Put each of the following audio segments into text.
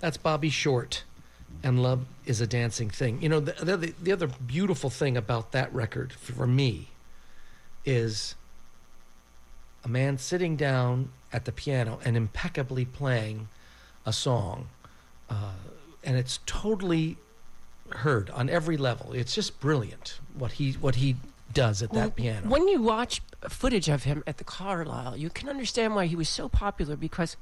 That's Bobby Short, and Love is a Dancing Thing. You know, the other beautiful thing about that record for me is a man sitting down at the piano and impeccably playing a song, and it's totally heard on every level. It's just brilliant what he does at that piano. When you watch footage of him at the Carlisle, you can understand why he was so popular, because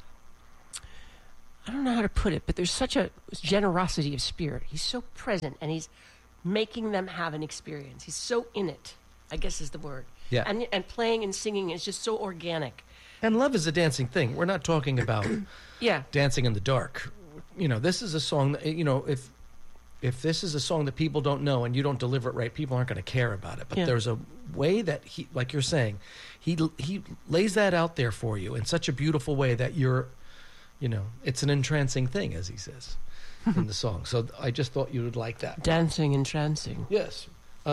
I don't know how to put it, but there's such a generosity of spirit. He's so present, and he's making them have an experience. He's so in it, I guess is the word. Yeah. And playing and singing is just so organic. And Love is a Dancing Thing. We're not talking about Dancing in the Dark. You know, this is a song that, you know, if this is a song that people don't know and you don't deliver it right, people aren't going to care about it. But there's a way that he, like you're saying, he lays that out there for you in such a beautiful way that you're, you know, it's an entrancing thing, as he says in the song. So I just thought you would like that. Dancing, entrancing. Yes.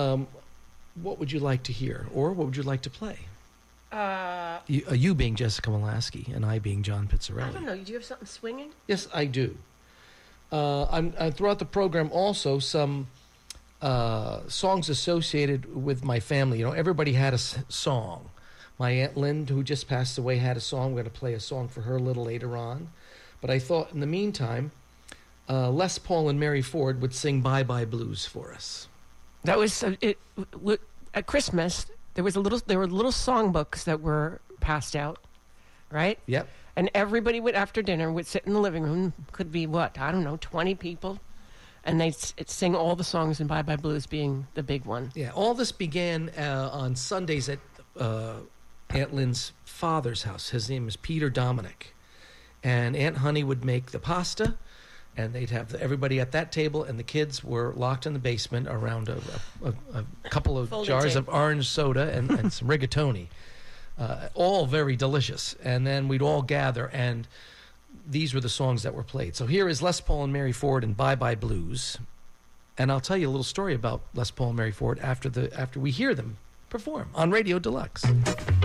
What would you like to hear, or what would you like to play? You being Jessica Molaski and I being John Pizzarelli. I don't know. Do you have something swinging? Yes, I do. I'm throughout the program also some songs associated with my family. You know, everybody had a song. My Aunt Lynn, who just passed away, had a song. We're going to play a song for her a little later on. But I thought in the meantime, Les Paul and Mary Ford would sing Bye Bye Blues for us. That was at Christmas. There were little songbooks that were passed out, right? Yep. And everybody would, after dinner, would sit in the living room. Could be 20 people, and they'd sing all the songs, and Bye Bye Blues being the big one. Yeah. All this began on Sundays at Aunt Lynn's father's house. His name is Peter Dominic, and Aunt Honey would make the pasta. And they'd have everybody at that table, and the kids were locked in the basement around a couple of jars of orange soda and some rigatoni. All very delicious. And then we'd all gather, and these were the songs that were played. So here is Les Paul and Mary Ford and Bye Bye Blues. And I'll tell you a little story about Les Paul and Mary Ford after we hear them perform on Radio Deluxe.